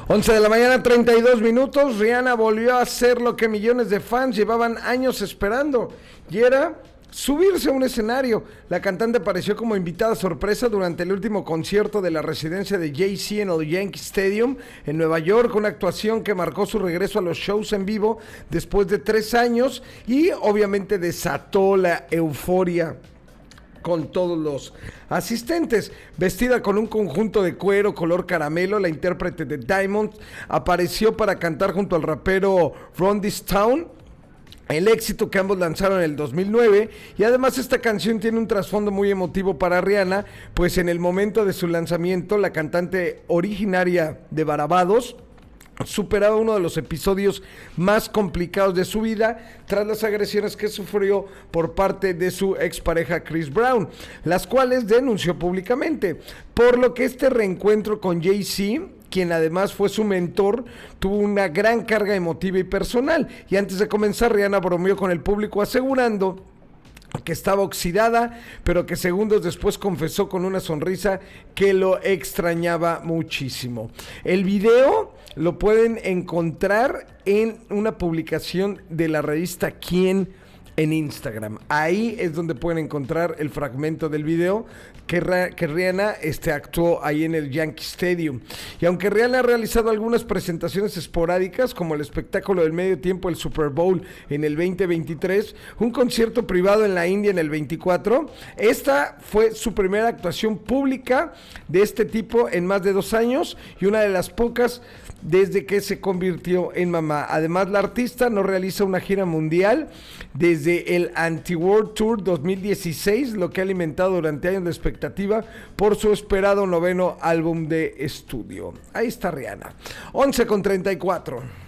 11 de la mañana, 32 minutos. Rihanna volvió a hacer lo que millones de fans llevaban años esperando, y era subirse a un escenario. La cantante apareció como invitada sorpresa durante el último concierto de la residencia de Jay-Z en el Yankee Stadium en Nueva York, una actuación que marcó su regreso a los shows en vivo después de 3 años y obviamente desató la euforia con todos los asistentes. Vestida con un conjunto de cuero color caramelo, la intérprete de Diamond apareció para cantar junto al rapero Run This Town, el éxito que ambos lanzaron en el 2009, y además esta canción tiene un trasfondo muy emotivo para Rihanna, pues en el momento de su lanzamiento, la cantante originaria de Barbados superaba uno de los episodios más complicados de su vida tras las agresiones que sufrió por parte de su expareja Chris Brown, las cuales denunció públicamente, por lo que este reencuentro con Jay-Z, quien además fue su mentor, tuvo una gran carga emotiva y personal. Y antes de comenzar, Rihanna bromeó con el público asegurando que estaba oxidada, pero que segundos después confesó con una sonrisa que lo extrañaba muchísimo. El video lo pueden encontrar en una publicación de la revista Quién en Instagram. Ahí es donde pueden encontrar el fragmento del video que Rihanna actuó ahí en el Yankee Stadium. Y aunque Rihanna ha realizado algunas presentaciones esporádicas, como el espectáculo del medio tiempo, el Super Bowl en el 2023, un concierto privado en la India en el 24, esta fue su primera actuación pública de este tipo en más de 2 años y una de las pocas desde que se convirtió en mamá. Además, la artista no realiza una gira mundial desde el Anti-World Tour 2016, lo que ha alimentado durante años la expectativa por su esperado 9º álbum de estudio. Ahí está Rihanna. 11:34.